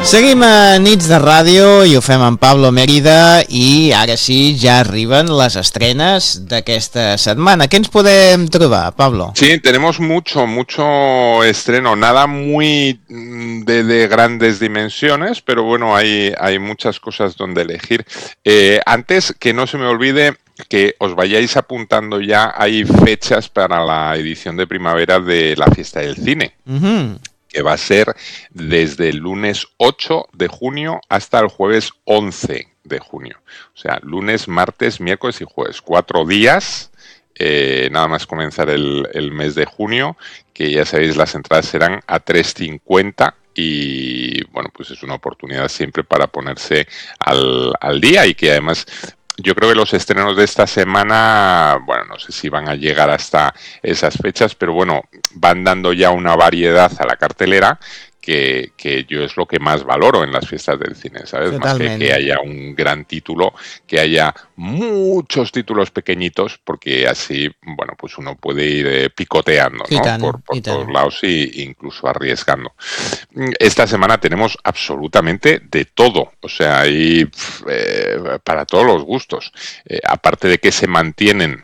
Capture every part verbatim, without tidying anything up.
Seguim a Nits de Ràdio i ho fem amb Pablo Mérida i ara sí, ja arriben les estrenes d'aquesta setmana. ¿Qué ens podem trobar, Pablo? Sí, tenemos mucho, mucho estreno, nada muy de, de grandes dimensiones, pero bueno, hay, hay muchas cosas donde elegir. Eh, antes, que no se me olvide que os vayáis apuntando ya, hay fechas para la edición de primavera de la Fiesta del Cine. Uh-huh. Que va a ser desde el lunes ocho de junio hasta el jueves once de junio. O sea, lunes, martes, miércoles y jueves. Cuatro días, eh, nada más comenzar el, el mes de junio, que ya sabéis, las entradas serán a tres cincuenta y, bueno, pues es una oportunidad siempre para ponerse al, al día y que además... Yo creo que los estrenos de esta semana, bueno, no sé si van a llegar hasta esas fechas, pero bueno, van dando ya una variedad a la cartelera que, que yo es lo que más valoro en las fiestas del cine, ¿sabes? Totalmente. Más que que haya un gran título, que haya muchos títulos pequeñitos, porque así, bueno, pues uno puede ir eh, picoteando, Sí, ¿no? tant, por por i tant. todos lados e incluso arriesgando. Esta semana tenemos absolutamente de todo, o sea, hay eh, para todos los gustos. Eh, aparte de que se mantienen.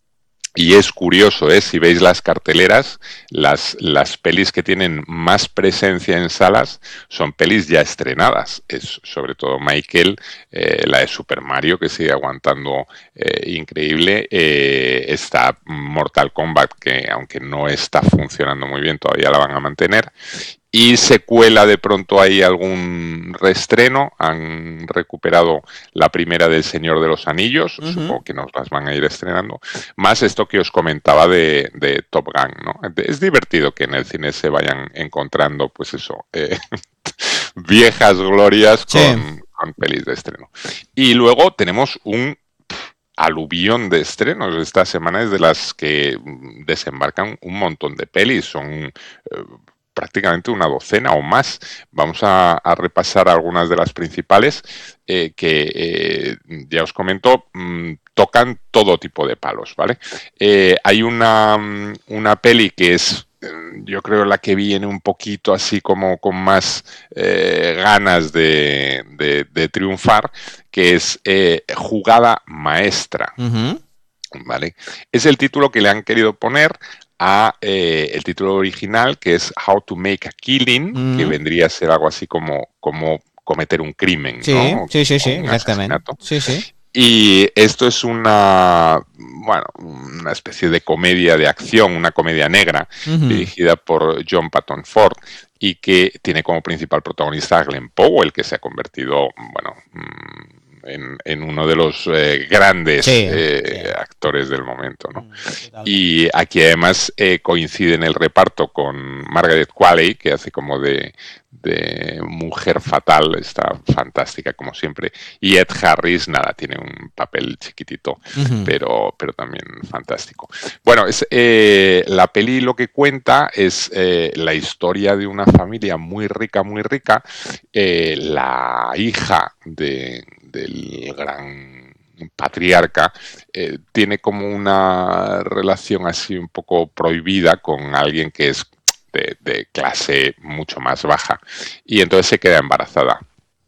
Y es curioso, ¿eh? Si veis las carteleras, las, las pelis que tienen más presencia en salas son pelis ya estrenadas. Es sobre todo Michael, eh, la de Super Mario, que sigue aguantando eh, increíble. Eh, está Mortal Kombat, que aunque no está funcionando muy bien, todavía la van a mantener. Y se cuela de pronto ahí algún reestreno. Han recuperado la primera del Señor de los Anillos, uh-huh. Supongo que nos las van a ir estrenando. Más esto que os comentaba de, de Top Gun, ¿no? Es divertido que en el cine se vayan encontrando, pues eso, eh, viejas glorias con, sí. con pelis de estreno. Y luego tenemos un aluvión de estrenos. Esta semana es de las que desembarcan un montón de pelis. Son... Eh, prácticamente una docena o más. Vamos a, a repasar algunas de las principales eh, que, eh, ya os comento, mmm, tocan todo tipo de palos, ¿vale? Eh, hay una, una peli que es, yo creo, la que viene un poquito así como con más eh, ganas de, de, de triunfar, que es eh, Jugada Maestra. Uh-huh. ¿Vale? Es el título que le han querido poner a eh, el título original, que es How to Make a Killing, mm. que vendría a ser algo así como, como cometer un crimen, sí, ¿no? Sí, sí, sí, exactamente. Sí, sí. Y esto es una, bueno, una especie de comedia de acción, una comedia negra, uh-huh. dirigida por John Patton Ford, y que tiene como principal protagonista a Glenn Powell, que se ha convertido, bueno... Mmm, En, en uno de los eh, grandes sí, eh, sí. actores del momento, ¿no? Y aquí además eh, coincide en el reparto con Margaret Qualley, que hace como de, de mujer fatal, está fantástica como siempre, y Ed Harris, nada, tiene un papel chiquitito, uh-huh. pero, pero también fantástico. Bueno, es, eh, la peli lo que cuenta es eh, la historia de una familia muy rica, muy rica, eh, la hija de... del gran patriarca, eh, tiene como una relación así un poco prohibida con alguien que es de, de clase mucho más baja, y entonces se queda embarazada.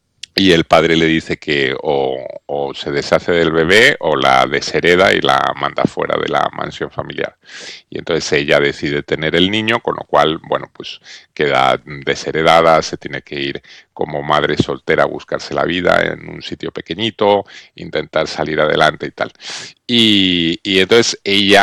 Y el padre le dice que o, o se deshace del bebé o la deshereda y la manda fuera de la mansión familiar. Y entonces ella decide tener el niño, con lo cual, bueno, pues queda desheredada, se tiene que ir como madre soltera a buscarse la vida en un sitio pequeñito, intentar salir adelante y tal. Y, y entonces ella